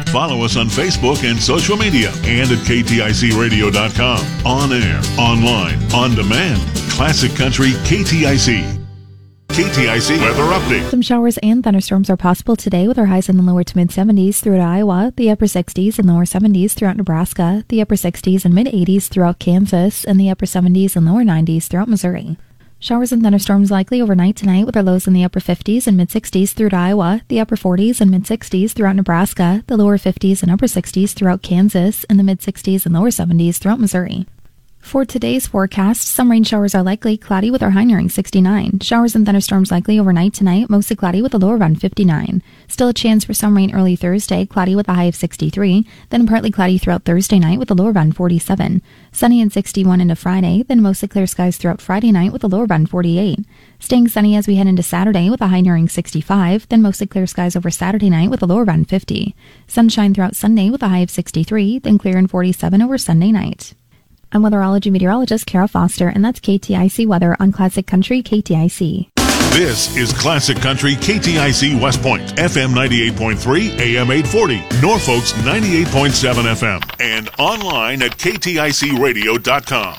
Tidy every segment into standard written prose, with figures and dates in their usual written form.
Follow us on Facebook and social media and at KTICradio.com. On air, online, on demand. Classic Country KTIC. KTIC Weather Update. Some showers and thunderstorms are possible today with our highs in the lower to mid-70s throughout Iowa, the upper 60s and lower 70s throughout Nebraska, the upper 60s and mid-80s throughout Kansas, and the upper 70s and lower 90s throughout Missouri. Showers and thunderstorms likely overnight tonight with our lows in the upper 50s and mid-60s throughout Iowa, the upper 40s and mid-60s throughout Nebraska, the lower 50s and upper 60s throughout Kansas, and the mid-60s and lower 70s throughout Missouri. For today's forecast, some rain showers are likely, cloudy with our high nearing 69. Showers and thunderstorms likely overnight tonight, mostly cloudy with a low around 59. Still a chance for some rain early Thursday, cloudy with a high of 63. Then partly cloudy throughout Thursday night with a low around 47. Sunny and 61 into Friday, then mostly clear skies throughout Friday night with a low around 48. Staying sunny as we head into Saturday with a high nearing 65. Then mostly clear skies over Saturday night with a low around 50. Sunshine throughout Sunday with a high of 63. Then clear and 47 over Sunday night. I'm weatherology meteorologist Kara Foster, and that's KTIC weather on Classic Country KTIC. This is Classic Country KTIC West Point, FM 98.3, AM 840, Norfolk's 98.7 FM, and online at KTICradio.com.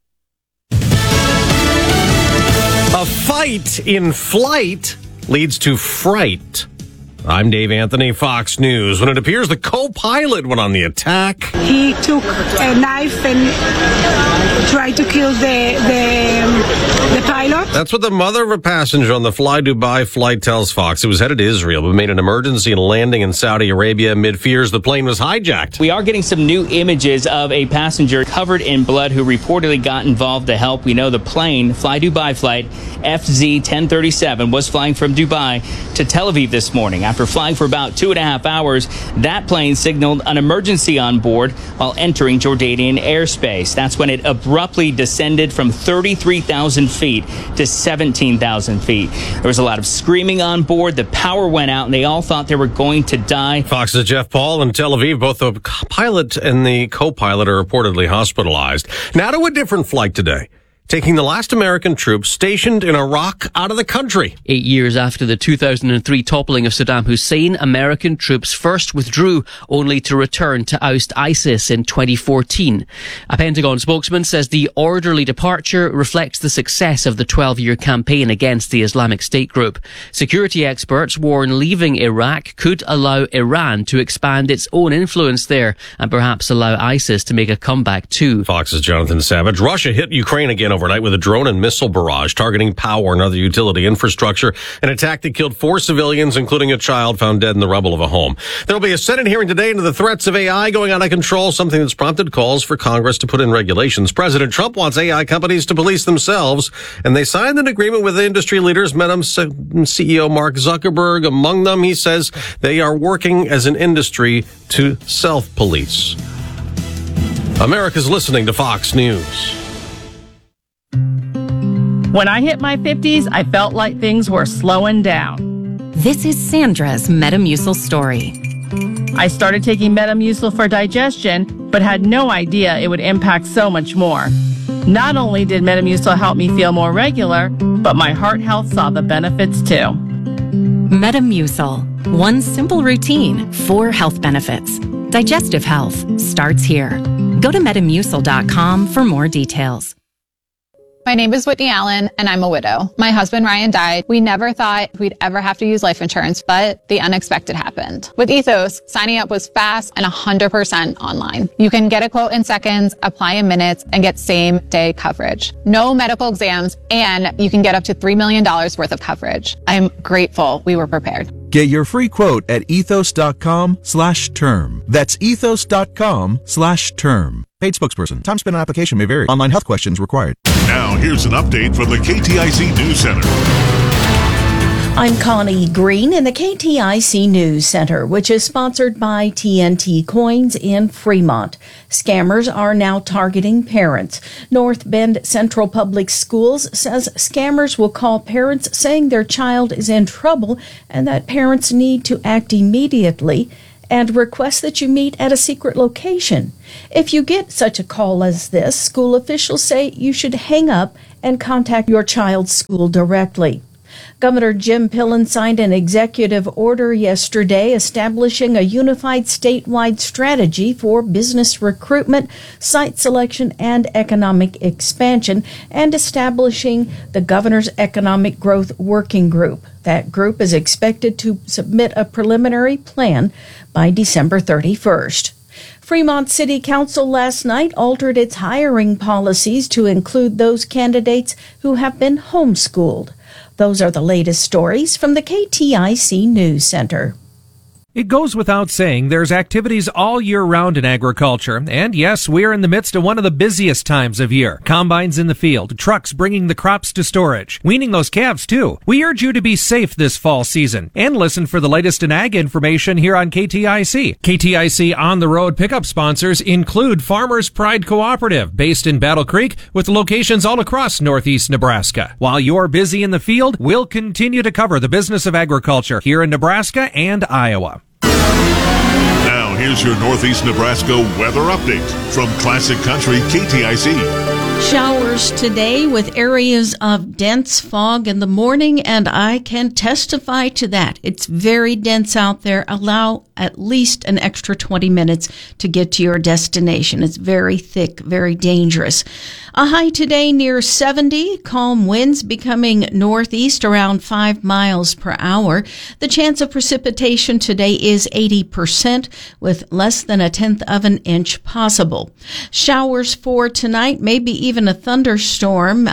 A fight in flight leads to fright. I'm Dave Anthony, Fox News. When it appears the co-pilot went on the attack. He took a knife and tried to kill the pilot. That's what the mother of a passenger on the Fly Dubai flight tells Fox. It was headed to Israel, but made an emergency landing in Saudi Arabia amid fears the plane was hijacked. We are getting some new images of a passenger covered in blood who reportedly got involved to help. We know the plane, Fly Dubai flight FZ-1037, was flying from Dubai to Tel Aviv this morning. After flying for about 2.5 hours, that plane signaled an emergency on board while entering Jordanian airspace. That's when it abruptly descended from 33,000 feet to 17,000 feet. There was a lot of screaming on board. The power went out, and they all thought they were going to die. Fox's Jeff Paul in Tel Aviv, both the pilot and the co-pilot are reportedly hospitalized. Now to a different flight today, taking the last American troops stationed in Iraq out of the country. 8 years after the 2003 toppling of Saddam Hussein, American troops first withdrew, only to return to oust ISIS in 2014. A Pentagon spokesman says the orderly departure reflects the success of the 12-year campaign against the Islamic State group. Security experts warn leaving Iraq could allow Iran to expand its own influence there and perhaps allow ISIS to make a comeback too. Fox's Jonathan Savage. Russia hit Ukraine again overnight with a drone and missile barrage targeting power and other utility infrastructure. An attack that killed 4 civilians, including a child found dead in the rubble of a home. There will be a Senate hearing today into the threats of AI going out of control, something that's prompted calls for Congress to put in regulations. President Trump wants AI companies to police themselves, and they signed an agreement with the industry leaders. Meta CEO Mark Zuckerberg among them. He says they are working as an industry to self-police. America's listening to Fox News. When I hit my 50s, I felt like things were slowing down. This is Sandra's Metamucil story. I started taking Metamucil for digestion, but had no idea it would impact so much more. Not only did Metamucil help me feel more regular, but my heart health saw the benefits too. Metamucil. One simple routine, 4 health benefits. Digestive health starts here. Go to Metamucil.com for more details. My name is Whitney Allen, and I'm a widow. My husband, Ryan, died. We never thought we'd ever have to use life insurance, but the unexpected happened. With Ethos, signing up was fast and 100% online. You can get a quote in seconds, apply in minutes, and get same-day coverage. No medical exams, and you can get up to $3 million worth of coverage. I'm grateful we were prepared. Get your free quote at ethos.com/term. That's ethos.com/term. Paid spokesperson. Time spent on application may vary. Online health questions required. Now, here's an update from the KTIC News Center. I'm Connie Green in the KTIC News Center, which is sponsored by TNT Coins in Fremont. Scammers are now targeting parents. North Bend Central Public Schools says scammers will call parents saying their child is in trouble and that parents need to act immediately and request that you meet at a secret location. If you get such a call as this, school officials say you should hang up and contact your child's school directly. Governor Jim Pillen signed an executive order yesterday establishing a unified statewide strategy for business recruitment, site selection, and economic expansion, and establishing the Governor's Economic Growth Working Group. That group is expected to submit a preliminary plan by December 31st. Fremont City Council last night altered its hiring policies to include those candidates who have been homeschooled. Those are the latest stories from the KTIC News Center. It goes without saying there's activities all year round in agriculture, and yes, we're in the midst of one of the busiest times of year. Combines in the field, trucks bringing the crops to storage, weaning those calves too. We urge you to be safe this fall season and listen for the latest in ag information here on KTIC. KTIC On the Road pickup sponsors include Farmers Pride Cooperative, based in Battle Creek, with locations all across northeast Nebraska. While you're busy in the field, we'll continue to cover the business of agriculture here in Nebraska and Iowa. Now, here's your Northeast Nebraska weather update from Classic Country KTIC. Showers today with areas of dense fog in the morning, and I can testify to that. It's very dense out there. Allow at least an extra 20 minutes to get to your destination. It's very thick, very dangerous. A high today near 70, calm winds becoming northeast around 5 miles per hour. The chance of precipitation today is 80%, with less than 1/10 of an inch possible. Showers for tonight, maybe even a thunderstorm.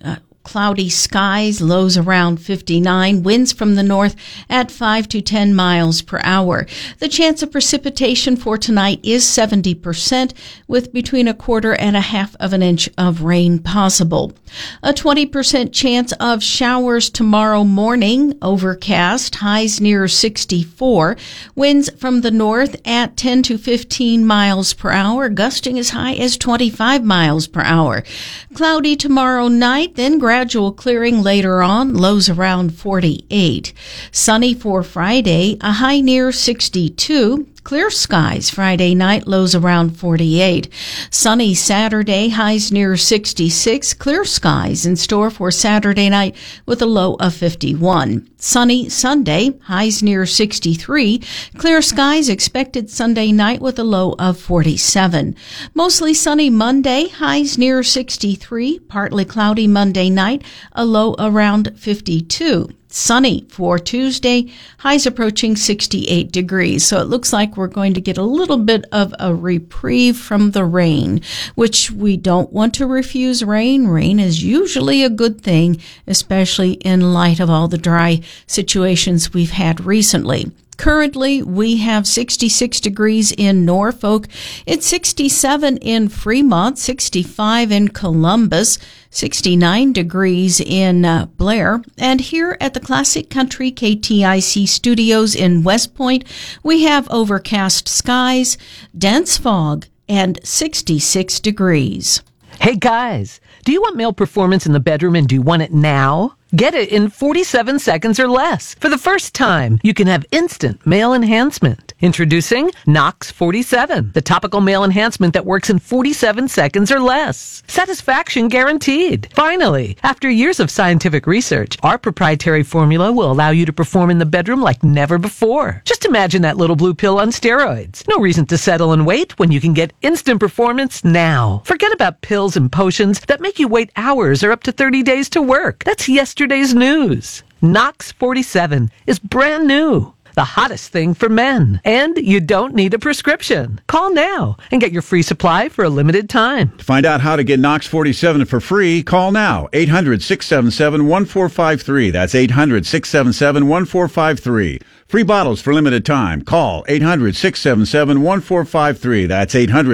Cloudy skies, lows around 59, winds from the north at 5 to 10 miles per hour. The chance of precipitation for tonight is 70%, with between 1/4 and 1/2 of an inch of rain possible. A 20% chance of showers tomorrow morning, overcast, highs near 64, winds from the north at 10 to 15 miles per hour, gusting as high as 25 miles per hour. Cloudy tomorrow night, then gradual clearing later on, lows around 48. Sunny for Friday, a high near 62. Clear skies Friday night, lows around 48. Sunny Saturday, highs near 66. Clear skies in store for Saturday night with a low of 51. Sunny Sunday, highs near 63. Clear skies expected Sunday night with a low of 47. Mostly sunny Monday, highs near 63. Partly cloudy Monday night, a low around 52. Sunny for Tuesday, highs approaching 68 degrees. So it looks like we're going to get a little bit of a reprieve from the rain, which we don't want to refuse rain. Rain is usually a good thing, especially in light of all the dry situations we've had recently. Currently, we have 66 degrees in Norfolk. It's 67 in Fremont, 65 in Columbus, 69 degrees in Blair. And here at the Classic Country KTIC studios in West Point, we have overcast skies, dense fog, and 66 degrees. Hey guys, do you want male performance in the bedroom and do you want it now? Get it in 47 seconds or less. For the first time, you can have instant male enhancement. Introducing Knox 47, the topical male enhancement that works in 47 seconds or less. Satisfaction guaranteed. Finally, after years of scientific research, our proprietary formula will allow you to perform in the bedroom like never before. Just imagine that little blue pill on steroids. No reason to settle and wait when you can get instant performance now. Forget about pills and potions that make you wait hours or up to 30 days to work. That's yesterday's news. Knox 47 is brand new. The hottest thing for men. And you don't need a prescription. Call now and get your free supply for a limited time. To find out how to get Knox 47 for free, call now. 800-677-1453. That's 800-677-1453. Free bottles for limited time. Call 800-677-1453. That's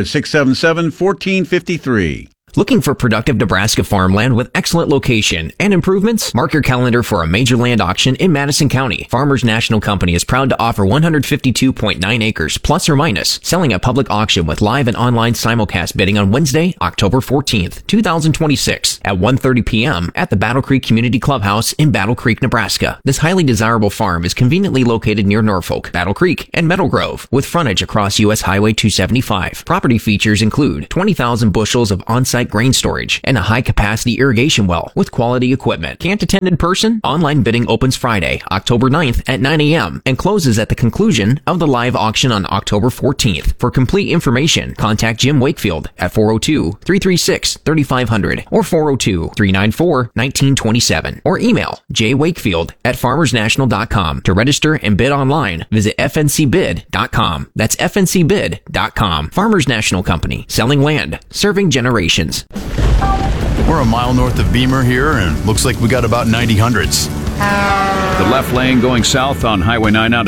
800-677-1453. Looking for productive Nebraska farmland with excellent location and improvements? Mark your calendar for a major land auction in Madison County. Farmers National Company is proud to offer 152.9 acres plus or minus, selling at public auction with live and online simulcast bidding on Wednesday, October 14th, 2026 at 1:30 p.m. at the Battle Creek Community Clubhouse in Battle Creek, Nebraska. This highly desirable farm is conveniently located near Norfolk, Battle Creek, and Meadow Grove with frontage across U.S. Highway 275. Property features include 20,000 bushels of on-site on-site grain storage, and a high-capacity irrigation well with quality equipment. Can't attend in person? Online bidding opens Friday, October 9th at 9 a.m. and closes at the conclusion of the live auction on October 14th. For complete information, contact Jim Wakefield at 402-336-3500 or 402-394-1927 or email jwakefield@farmersnational.com. To register and bid online, visit fncbid.com. That's fncbid.com. Farmers National Company, selling land, serving generations. We're a mile north of Beamer here, and looks like we got about 90 hundredths. The left lane going south on Highway 9 out